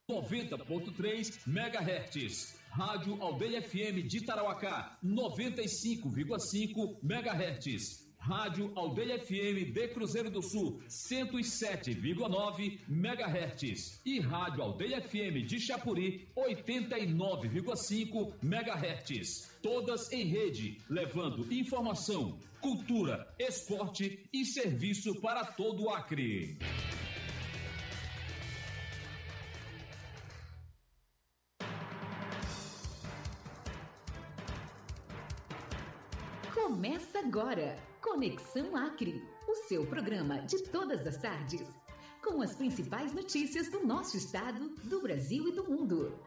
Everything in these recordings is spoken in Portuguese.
90.3 MHz. Rádio Aldeia FM de Tarauacá, 95,5 MHz. Rádio Aldeia FM de Cruzeiro do Sul, 107,9 MHz. E Rádio Aldeia FM de Chapuri, 89,5 MHz. Todas em rede, levando informação, cultura, esporte e serviço para todo o Acre. Começa agora, Conexão Acre, o seu programa de todas as tardes, com as principais notícias do nosso estado, do Brasil e do mundo.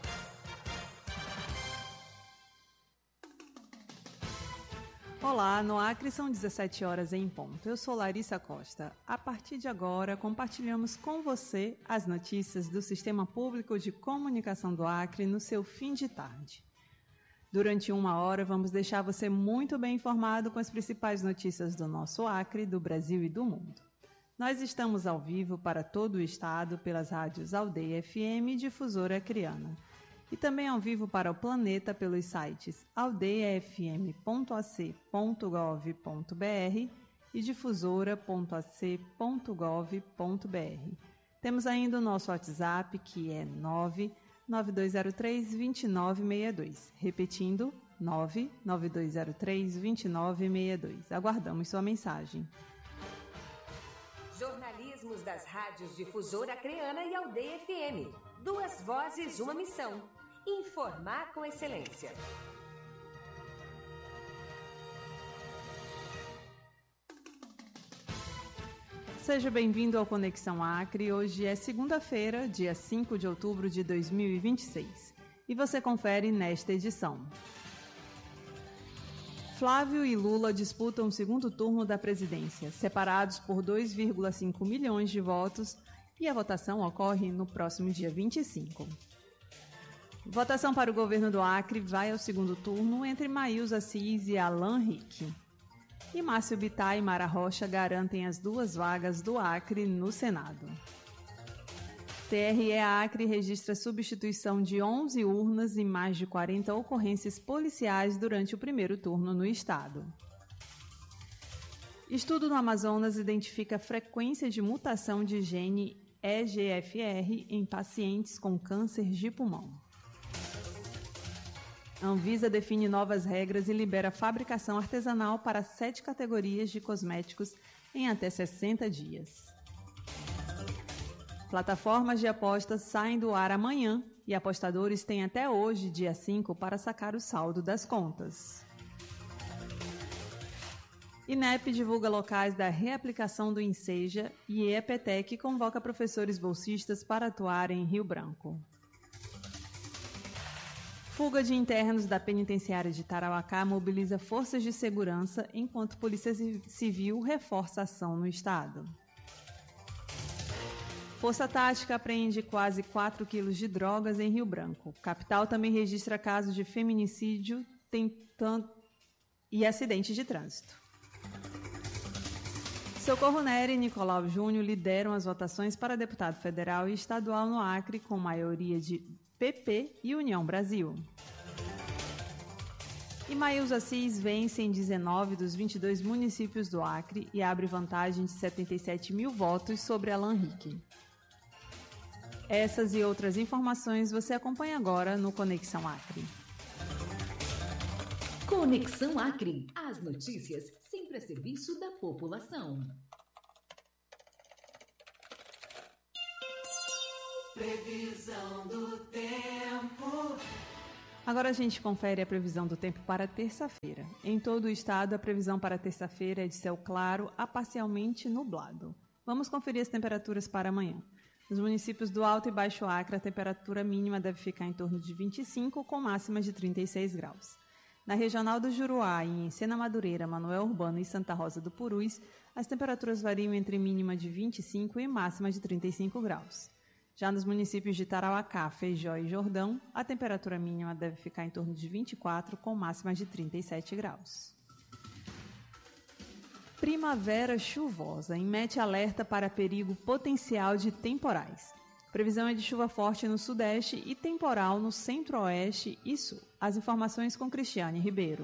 Olá, no Acre são 17 horas em ponto. Eu sou Larissa Costa. A partir de agora, compartilhamos com você as notícias do Sistema Público de Comunicação do Acre no seu fim de tarde. Durante 1 hora, vamos deixar você muito bem informado com as principais notícias do nosso Acre, do Brasil e do mundo. Nós estamos ao vivo para todo o estado pelas rádios Aldeia FM e Difusora Acreana. E também ao vivo para o planeta pelos sites aldeiafm.ac.gov.br e difusora.ac.gov.br. Temos ainda o nosso WhatsApp, que é 99203-2962. Repetindo, 99203-2962. Aguardamos sua mensagem. Jornalismos das rádios Difusora Acreana e Aldeia FM. 2 vozes, uma missão. Informar com excelência. Seja bem-vindo ao Conexão Acre. Hoje é segunda-feira, dia 5 de outubro de 2026. E você confere nesta edição. Flávio e Lula disputam o segundo turno da presidência, separados por 2,5 milhões de votos, e a votação ocorre no próximo dia 25. Votação para o governo do Acre vai ao segundo turno entre Maílson Assis e Alan Rick. E Márcio Bittar e Mara Rocha garantem as 2 vagas do Acre no Senado. TRE Acre registra substituição de 11 urnas e mais de 40 ocorrências policiais durante o primeiro turno no estado. Estudo no Amazonas identifica a frequência de mutação de gene EGFR em pacientes com câncer de pulmão. A Anvisa define novas regras e libera fabricação artesanal para 7 categorias de cosméticos em até 60 dias. Plataformas de apostas saem do ar amanhã e apostadores têm até hoje, dia 5, para sacar o saldo das contas. INEP divulga locais da reaplicação do Enseja e EPTEC convoca professores bolsistas para atuar em Rio Branco. Fuga de internos da penitenciária de Tarauacá mobiliza forças de segurança enquanto Polícia Civil reforça a ação no estado. Força Tática apreende quase 4 quilos de drogas em Rio Branco. Capital também registra casos de feminicídio e acidentes de trânsito. Socorro Nery e Nicolau Júnior lideram as votações para deputado federal e estadual no Acre, com maioria de PP e União Brasil. E Maílson Assis vence em 19 dos 22 municípios do Acre e abre vantagem de 77 mil votos sobre Alan Rick. Essas e outras informações você acompanha agora no Conexão Acre. Conexão Acre. As notícias sempre a serviço da população. Previsão do tempo. Agora a gente confere a previsão do tempo para terça-feira. Em todo o estado, a previsão para terça-feira é de céu claro a parcialmente nublado. Vamos conferir as temperaturas para amanhã. Nos municípios do Alto e Baixo Acre, a temperatura mínima deve ficar em torno de 25, com máxima de 36 graus. Na regional do Juruá e em Sena Madureira, Manoel Urbano e Santa Rosa do Purus, as temperaturas variam entre mínima de 25 e máxima de 35 graus. Já nos municípios de Tarauacá, Feijó e Jordão, a temperatura mínima deve ficar em torno de 24, com máxima de 37 graus. Primavera chuvosa emite alerta para perigo potencial de temporais. Previsão é de chuva forte no sudeste e temporal no centro-oeste e sul. As informações com Cristiane Ribeiro.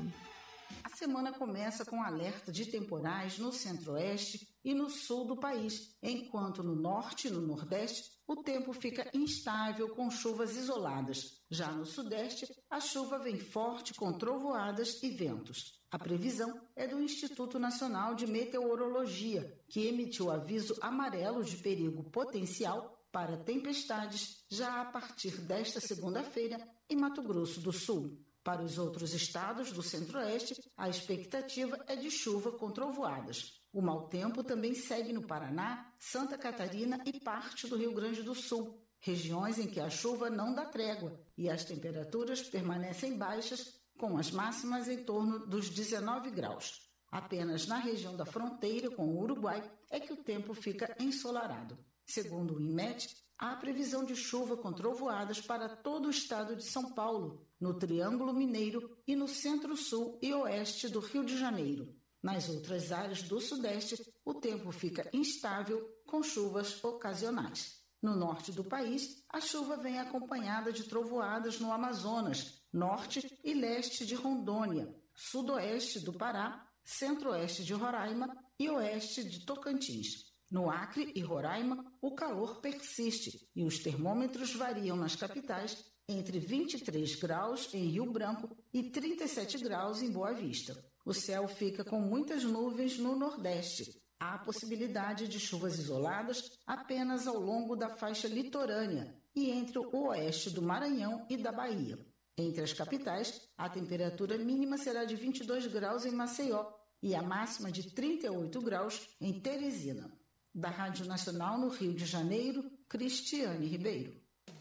A semana começa com alerta de temporais no centro-oeste e no sul do país, enquanto no norte e no nordeste o tempo fica instável com chuvas isoladas. Já no sudeste, a chuva vem forte com trovoadas e ventos. A previsão é do Instituto Nacional de Meteorologia, que emitiu aviso amarelo de perigo potencial para tempestades já a partir desta segunda-feira em Mato Grosso do Sul. Para os outros estados do centro-oeste, a expectativa é de chuva com trovoadas. O mau tempo também segue no Paraná, Santa Catarina e parte do Rio Grande do Sul, regiões em que a chuva não dá trégua e as temperaturas permanecem baixas, com as máximas em torno dos 19 graus. Apenas na região da fronteira com o Uruguai é que o tempo fica ensolarado. Segundo o INMET, há previsão de chuva com trovoadas para todo o estado de São Paulo, no Triângulo Mineiro e no centro-sul e oeste do Rio de Janeiro. Nas outras áreas do sudeste, o tempo fica instável, com chuvas ocasionais. No norte do país, a chuva vem acompanhada de trovoadas no Amazonas, norte e leste de Rondônia, sudoeste do Pará, centro-oeste de Roraima e oeste de Tocantins. No Acre e Roraima, o calor persiste e os termômetros variam nas capitais entre 23 graus em Rio Branco e 37 graus em Boa Vista. O céu fica com muitas nuvens no Nordeste. Há possibilidade de chuvas isoladas apenas ao longo da faixa litorânea e entre o oeste do Maranhão e da Bahia. Entre as capitais, a temperatura mínima será de 22 graus em Maceió e a máxima de 38 graus em Teresina. Da Rádio Nacional no Rio de Janeiro, Cristiane Ribeiro.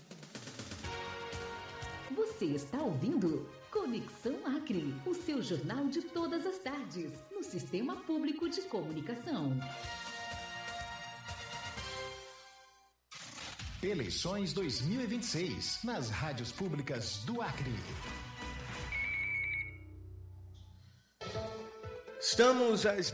Você está ouvindo Conexão Acre, o seu jornal de todas as tardes, no Sistema Público de Comunicação. Eleições 2026, nas rádios públicas do Acre. Estamos às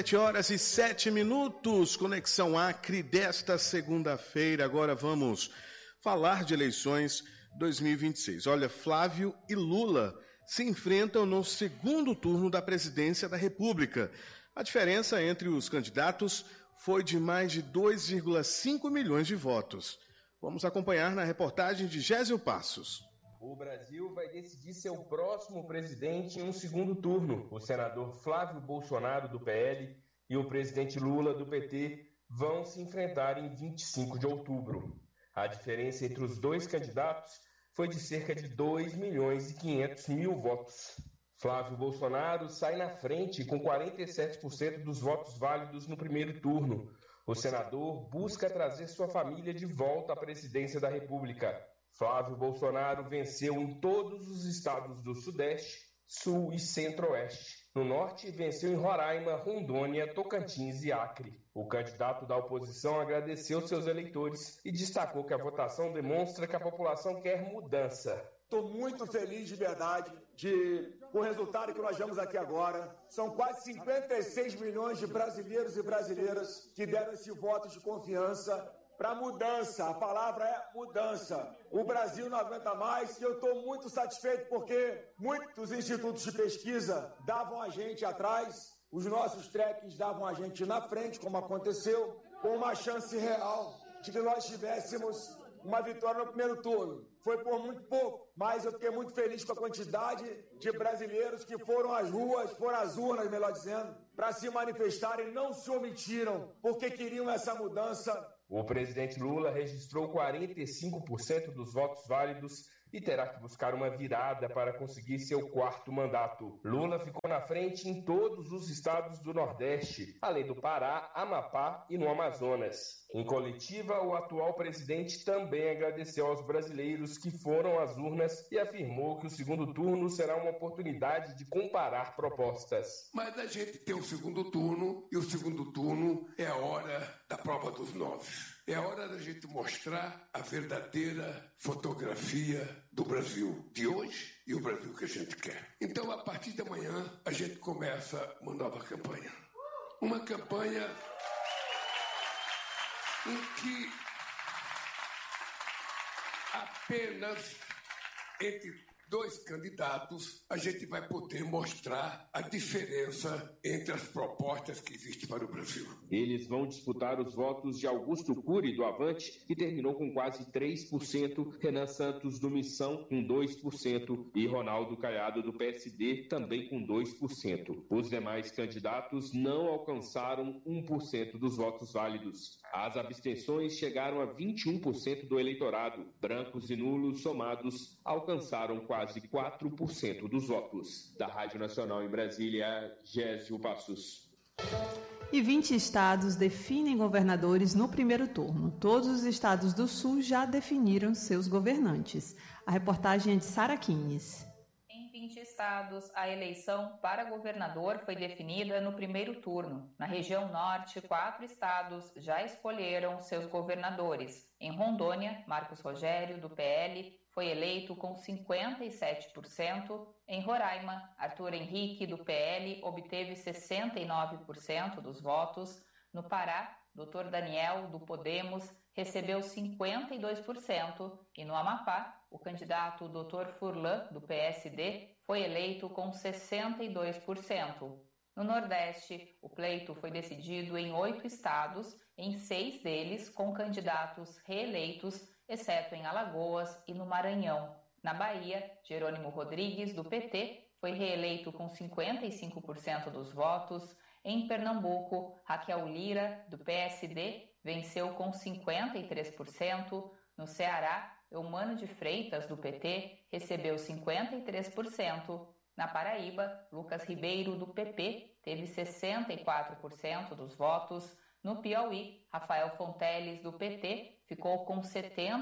17h07, Conexão Acre desta segunda-feira. Agora vamos falar de eleições 2026. Olha, Flávio e Lula se enfrentam no segundo turno da presidência da República. A diferença entre os candidatos foi de mais de 2,5 milhões de votos. Vamos acompanhar na reportagem de Gésio Passos. O Brasil vai decidir seu próximo presidente em um segundo turno. O senador Flávio Bolsonaro, do PL, e o presidente Lula, do PT, vão se enfrentar em 25 de outubro. A diferença entre os dois candidatos foi de cerca de 2.500.000 votos. Flávio Bolsonaro sai na frente com 47% dos votos válidos no primeiro turno. O senador busca trazer sua família de volta à presidência da República. Flávio Bolsonaro venceu em todos os estados do Sudeste, Sul e Centro-Oeste. No Norte, venceu em Roraima, Rondônia, Tocantins e Acre. O candidato da oposição agradeceu seus eleitores e destacou que a votação demonstra que a população quer mudança. Estou muito feliz de verdade com o resultado que nós vemos aqui agora. São quase 56 milhões de brasileiros e brasileiras que deram esse voto de confiança para mudança. A palavra é mudança. O Brasil não aguenta mais e eu estou muito satisfeito porque muitos institutos de pesquisa davam a gente atrás, os nossos trekkings davam a gente na frente, como aconteceu, com uma chance real de que nós tivéssemos uma vitória no primeiro turno. Foi por muito pouco, mas eu fiquei muito feliz com a quantidade de brasileiros que foram às ruas, foram às urnas, melhor dizendo, para se manifestarem, não se omitiram, porque queriam essa mudança. O presidente Lula registrou 45% dos votos válidos e terá que buscar uma virada para conseguir seu quarto mandato. Lula ficou na frente em todos os estados do Nordeste, além do Pará, Amapá e no Amazonas. Em coletiva, o atual presidente também agradeceu aos brasileiros que foram às urnas e afirmou que o segundo turno será uma oportunidade de comparar propostas. Mas a gente tem o segundo turno e o segundo turno é a hora da prova dos 9. É a hora da gente mostrar a verdadeira fotografia do Brasil de hoje e o Brasil que a gente quer. Então, a partir de amanhã, a gente começa uma nova campanha. Uma campanha em que apenas entre dois candidatos, a gente vai poder mostrar a diferença entre as propostas que existem para o Brasil. Eles vão disputar os votos de Augusto Cury, do Avante, que terminou com quase 3%, Renan Santos, do Missão, com 2%, e Ronaldo Caiado, do PSD, também com 2%. Os demais candidatos não alcançaram 1% dos votos válidos. As abstenções chegaram a 21% do eleitorado. Brancos e nulos somados alcançaram quase 4% dos votos. Da Rádio Nacional em Brasília, Gésio Passos. E 20 estados definem governadores no primeiro turno. Todos os estados do Sul já definiram seus governantes. A reportagem é de Sara Quines. Em 20 estados, a eleição para governador foi definida no primeiro turno. Na região norte, 4 estados já escolheram seus governadores. Em Rondônia, Marcos Rogério, do PL, foi eleito com 57%. Em Roraima, Arthur Henrique, do PL, obteve 69% dos votos. No Pará, Dr. Daniel, do Podemos, recebeu 52%. E no Amapá, o candidato Dr. Furlan, do PSD, foi eleito com 62%. No Nordeste, o pleito foi decidido em 8 estados, em 6 deles com candidatos reeleitos, exceto em Alagoas e no Maranhão. Na Bahia, Jerônimo Rodrigues, do PT, foi reeleito com 55% dos votos. Em Pernambuco, Raquel Lira, do PSD, venceu com 53%. No Ceará, Eumano de Freitas, do PT, recebeu 53%. Na Paraíba, Lucas Ribeiro, do PP, teve 64% dos votos. No Piauí, Rafael Fonteles, do PT, ficou com 70%.